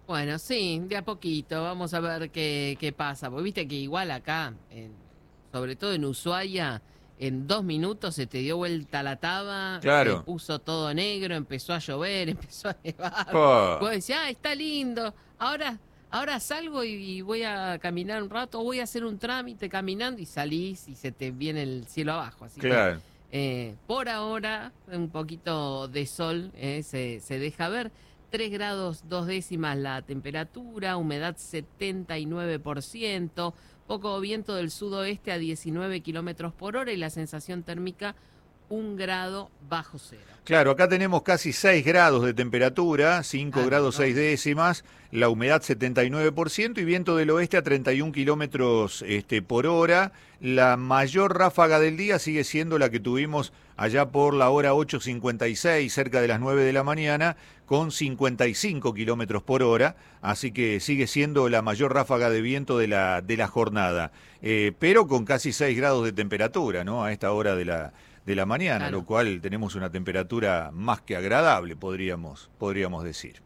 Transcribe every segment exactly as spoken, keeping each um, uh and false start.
Bueno, sí, de a poquito, vamos a ver qué, qué pasa. Porque viste que igual acá, en- sobre todo en Ushuaia, en dos minutos se te dio vuelta la taba, se Claro. puso todo negro, empezó a llover, empezó a nevar. Pa. Vos decís, ah, está lindo, ahora, ahora salgo y, y voy a caminar un rato, o voy a hacer un trámite caminando y salís y se te viene el cielo abajo. Así que Claro. eh, por ahora, un poquito de sol eh, se, se deja ver. Tres grados dos décimas la temperatura, humedad setenta y nueve por ciento, poco viento del sudoeste a diecinueve kilómetros por hora y la sensación térmica un grado bajo cero. Claro, acá tenemos casi seis grados de temperatura, cinco Ah, no, grados seis no. décimas, la humedad setenta y nueve por ciento y viento del oeste a treinta y un kilómetros este, por hora. La mayor ráfaga del día sigue siendo la que tuvimos allá por la hora ocho cincuenta y seis, cerca de las nueve de la mañana, con cincuenta y cinco kilómetros por hora, así que sigue siendo la mayor ráfaga de viento de la, de la jornada, eh, pero con casi seis grados de temperatura, ¿no? A esta hora de la de la mañana, Claro. lo cual tenemos una temperatura más que agradable, podríamos, podríamos decir.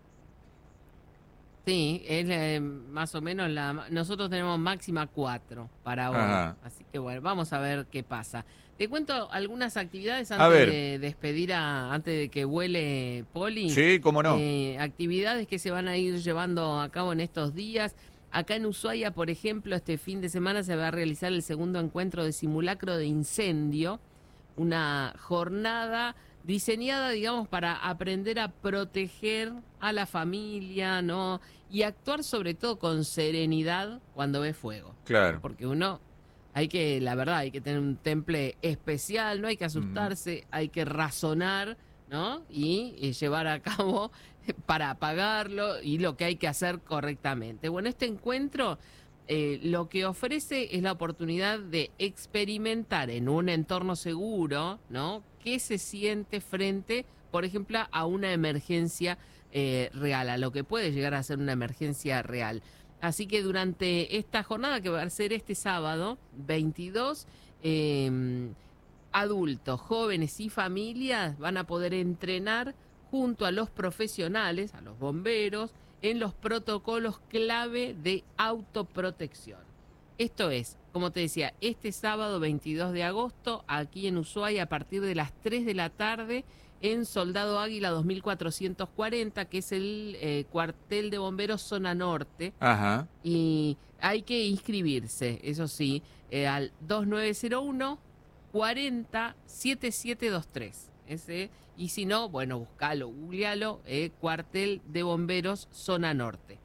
Sí, es eh, más o menos la... Nosotros tenemos máxima cuatro para hoy, Ajá. así que bueno, vamos a ver qué pasa. Te cuento algunas actividades A antes ver. de despedir a, antes de que vuele Poli. Sí, cómo no. Eh, actividades que se van a ir llevando a cabo en estos días. Acá en Ushuaia, por ejemplo, este fin de semana se va a realizar el segundo encuentro de simulacro de incendio, una jornada diseñada, digamos, para aprender a proteger a la familia, ¿no? Y actuar sobre todo con serenidad cuando ve fuego. Claro. Porque uno, hay que, la verdad, hay que tener un temple especial, no hay que Mm. asustarse, hay que razonar, ¿no? Y, y llevar a cabo para apagarlo y lo que hay que hacer correctamente. Bueno, este encuentro eh, lo que ofrece es la oportunidad de experimentar en un entorno seguro, ¿no? ¿Qué se siente frente, por ejemplo, a una emergencia eh, real, a lo que puede llegar a ser una emergencia real? Así que durante esta jornada, que va a ser este sábado, veintidós, eh, adultos, jóvenes y familias van a poder entrenar junto a los profesionales, a los bomberos, en los protocolos clave de autoprotección. Esto es, como te decía, este sábado veintidós de agosto, aquí en Ushuaia, a partir de las tres de la tarde, en Soldado Águila dos mil cuatrocientos cuarenta, que es el eh, cuartel de bomberos zona norte. Ajá. Y hay que inscribirse, eso sí, eh, al dos nueve cero uno cuarenta setenta y siete veintitrés. Ese, y si no, bueno, buscalo, googlealo, eh, cuartel de bomberos zona norte.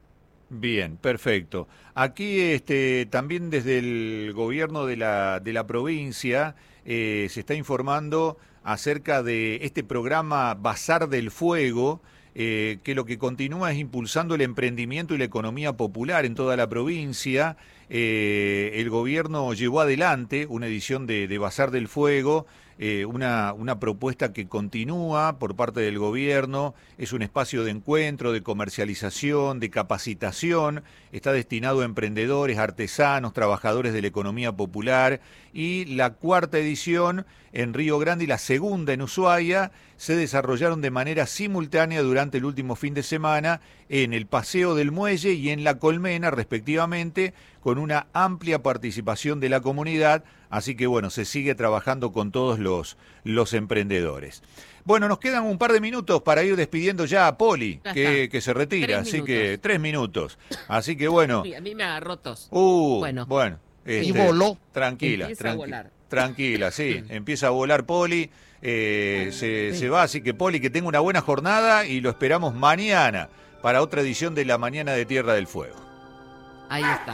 Bien, perfecto. Aquí este, también desde el gobierno de la, de la provincia eh, se está informando acerca de este programa Bazar del Fuego, eh, que lo que continúa es impulsando el emprendimiento y la economía popular en toda la provincia. Eh, el gobierno llevó adelante una edición de, de Bazar del Fuego, eh, una, una propuesta que continúa por parte del gobierno. Es un espacio de encuentro, de comercialización, de capacitación. Está destinado a emprendedores, artesanos, trabajadores de la economía popular. Y la cuarta edición en Río Grande y la segunda en Ushuaia se desarrollaron de manera simultánea durante el último fin de semana en el Paseo del Muelle y en La Colmena, respectivamente, con una amplia participación de la comunidad. Así que bueno, se sigue trabajando con todos los, los emprendedores. Bueno, nos quedan un par de minutos para ir despidiendo ya a Poli, Ya que, está. que se retira, Tres así minutos. que tres minutos. Así que bueno, Uy, a mí me agarró tos. uh, Bueno. bueno. Y este, voló. Tranquila, Empieza a tranqui- volar. tranquila, sí, empieza a volar Poli, eh, se, Sí. se va, así que Poli, que tenga una buena jornada y lo esperamos mañana para otra edición de la Mañana de Tierra del Fuego. Ahí está.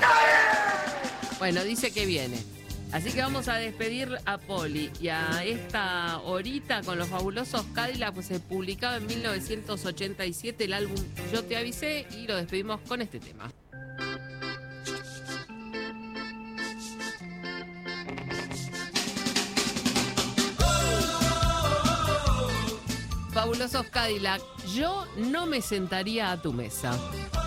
Bueno, dice que viene. Así que vamos a despedir a Poli y a esta horita con los fabulosos Cadillac, pues se publicaba en mil novecientos ochenta y siete el álbum Yo Te Avisé, y lo despedimos con este tema. Fabulosos Cadillac, yo no me sentaría a tu mesa.